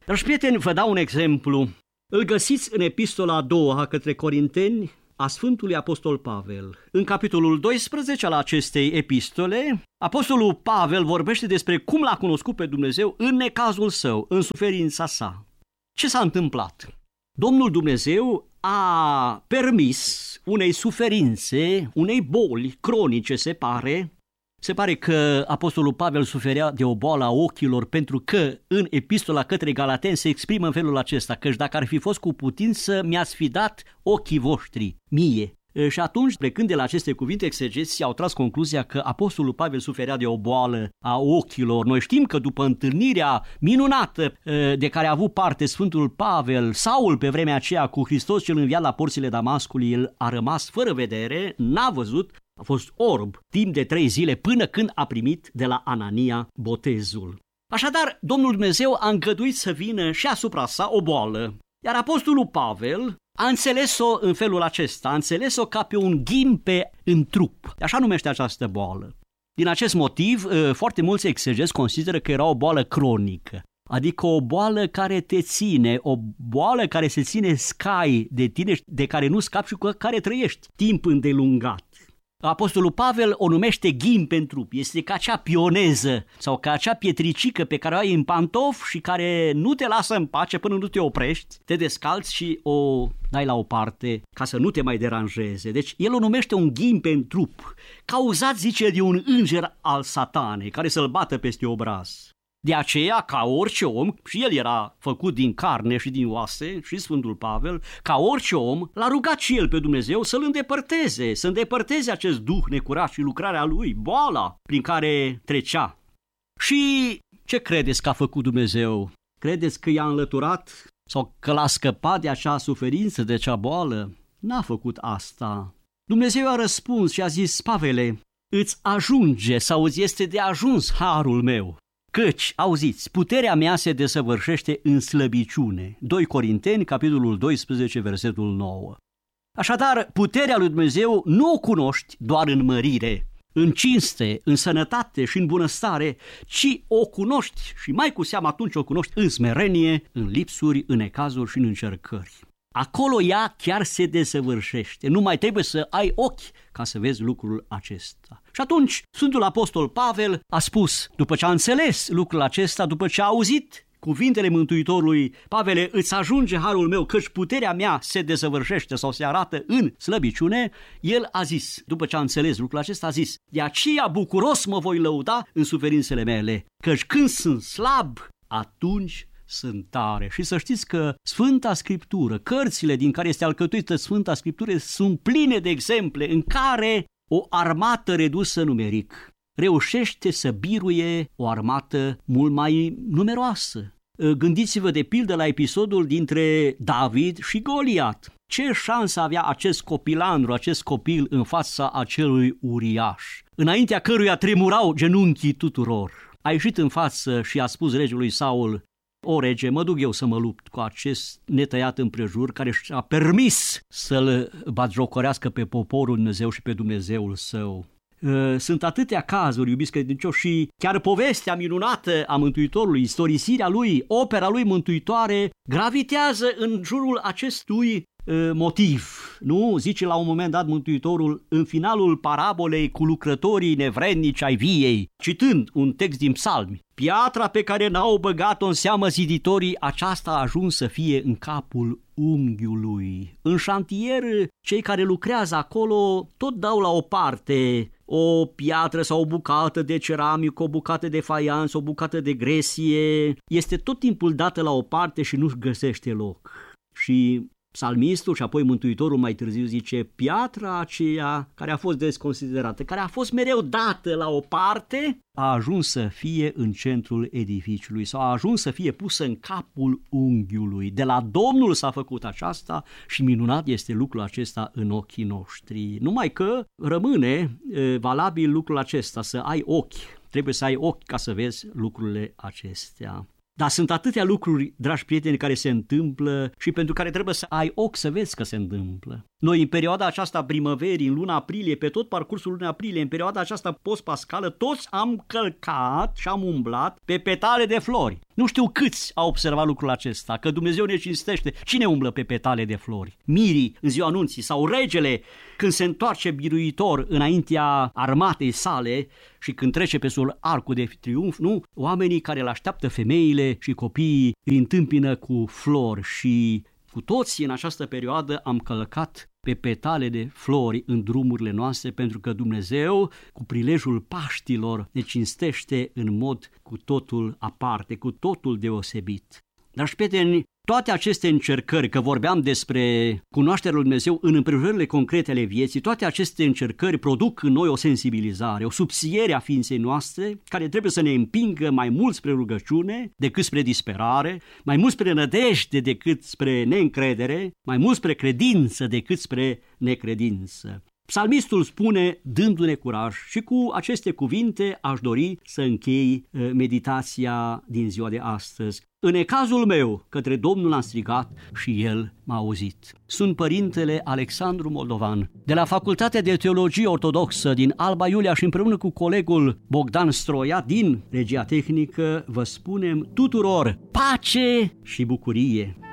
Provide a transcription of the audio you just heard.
Dragi prieteni, vă dau un exemplu. Îl găsiți în epistola a doua către Corinteni a Sfântului Apostol Pavel. În capitolul 12 al acestei epistole, Apostolul Pavel vorbește despre cum l-a cunoscut pe Dumnezeu în necazul său, în suferința sa. Ce s-a întâmplat? Domnul Dumnezeu a permis unei suferințe, unei boli cronice, se pare că Apostolul Pavel suferea de o boală a ochilor, pentru că în epistola către Galateni se exprimă în felul acesta, căci dacă ar fi fost cu putință, mi-ați fi dat ochii voștri, mie. Și atunci, plecând de la aceste cuvinte, exegeții au tras concluzia că Apostolul Pavel suferea de o boală a ochilor. Noi știm că după întâlnirea minunată de care a avut parte Sfântul Pavel, Saul pe vremea aceea cu Hristos cel înviat la porțile Damascului, el a rămas fără vedere, n-a văzut, a fost orb timp de 3 zile până când a primit de la Anania botezul. Așadar, Domnul Dumnezeu a îngăduit să vină și asupra sa o boală, iar Apostolul Pavel a înțeles-o în felul acesta, a înțeles-o ca pe un ghimpe în trup. Așa numește această boală. Din acest motiv, foarte mulți exegezi consideră că era o boală cronică, adică o boală care te ține, o boală care se ține scai de tine, de care nu scapi și cu care trăiești timp îndelungat. Apostolul Pavel o numește ghimpe în trup, este ca acea pioneză sau ca acea pietricică pe care o ai în pantof și care nu te lasă în pace până nu te oprești, te descalți și o dai la o parte ca să nu te mai deranjeze. Deci el o numește un ghimpe în trup, cauzat, zice, de un înger al satanei care să-l bată peste obraz. De aceea, ca orice om, și el era făcut din carne și din oase, și Sfântul Pavel, ca orice om, l-a rugat și el pe Dumnezeu să-l îndepărteze, să îndepărteze acest duh necurat și lucrarea lui, boala prin care trecea. Și ce credeți că a făcut Dumnezeu? Credeți că i-a înlăturat sau că l-a scăpat de acea suferință, de acea boală? N-a făcut asta. Dumnezeu a răspuns și a zis: Pavele, îți ajunge sau îți este de ajuns harul meu. Căci, auziți, puterea mea se desăvârșește în slăbiciune. 2 Corinteni, capitolul 12, versetul 9. Așadar, puterea lui Dumnezeu nu o cunoști doar în mărire, în cinste, în sănătate și în bunăstare, ci o cunoști și mai cu seamă atunci o cunoști în smerenie, în lipsuri, în necazuri și în încercări. Acolo ea chiar se desăvârșește, nu mai trebuie să ai ochi ca să vezi lucrul acesta. Și atunci Sfântul Apostol Pavel a spus, după ce a înțeles lucrul acesta, după ce a auzit cuvintele Mântuitorului: Pavele, îți ajunge harul meu, căci puterea mea se desăvârșește sau se arată în slăbiciune, el a zis, după ce a înțeles lucrul acesta, a zis: de aceea bucuros mă voi lăuda în suferințele mele, căci când sunt slab, atunci sunt tare. Și să știți că Sfânta Scriptură, cărțile din care este alcătuită Sfânta Scriptură, sunt pline de exemple în care o armată redusă numeric reușește să biruie o armată mult mai numeroasă. Gândiți-vă de pildă la episodul dintre David și Goliat. Ce șansă avea acest copilandru, acest copil în fața acelui uriaș, înaintea căruia tremurau genunchii tuturor? A ieșit în față și a spus regelui Saul: O rege, mă duc eu să mă lupt cu acest netăiat împrejur care și-a permis să-l batjocorească pe poporul Dumnezeu și pe Dumnezeul său. Sunt atâtea cazuri, iubiți credincioși, și chiar povestea minunată a Mântuitorului, istorisirea lui, opera lui mântuitoare, gravitează în jurul acestui motiv. Nu? Zice la un moment dat Mântuitorul în finalul parabolei cu lucrătorii nevrednici ai viei, citând un text din Psalmi: piatra pe care n-au băgat-o în seamă ziditorii, aceasta a ajuns să fie în capul unghiului. În șantier, cei care lucrează acolo tot dau la o parte o piatră sau o bucată de ceramică, o bucată de faians, o bucată de gresie. Este tot timpul dată la o parte și nu-și găsește loc. Și psalmistul și apoi Mântuitorul mai târziu zice: piatra aceea care a fost desconsiderată, care a fost mereu dată la o parte, a ajuns să fie în centrul edificiului sau a ajuns să fie pusă în capul unghiului. De la Domnul s-a făcut aceasta și minunat este lucrul acesta în ochii noștri. Numai că rămâne valabil lucrul acesta, să ai ochi. Trebuie să ai ochi ca să vezi lucrurile acestea. Dar sunt atâtea lucruri, dragi prieteni, care se întâmplă și pentru care trebuie să ai ochi să vezi că se întâmplă. Noi în perioada aceasta primăverii, în luna aprilie, pe tot parcursul lunii aprilie, în perioada aceasta post-pascală, toți am călcat și am umblat pe petale de flori. Nu știu câți au observat lucrul acesta, că Dumnezeu ne cinstește. Cine umblă pe petale de flori? Mirii în ziua anunții sau regele când se întoarce biruitor înaintea armatei sale și când trece pe sul arcul de triumf, nu? Oamenii care îl așteaptă, femeile și copiii, îi întâmpină cu flori și cu toții în această perioadă am călcat pe petale de flori în drumurile noastre, pentru că Dumnezeu, cu prilejul Paștilor, ne cinstește în mod cu totul aparte, cu totul deosebit. Dragi prieteni, toate aceste încercări, că vorbeam despre cunoașterea lui Dumnezeu în împrejurările concrete ale vieții, toate aceste încercări produc în noi o sensibilizare, o subțiere a ființei noastre, care trebuie să ne împingă mai mult spre rugăciune decât spre disperare, mai mult spre nădejde decât spre neîncredere, mai mult spre credință decât spre necredință. Psalmistul spune, dându-ne curaj, și cu aceste cuvinte aș dori să închei meditația din ziua de astăzi. În ecazul meu, către Domnul am strigat și El m-a auzit. Sunt părintele Alexandru Moldovan, de la Facultatea de Teologie Ortodoxă din Alba Iulia, și împreună cu colegul Bogdan Stroia din Regia Tehnică vă spunem tuturor pace și bucurie!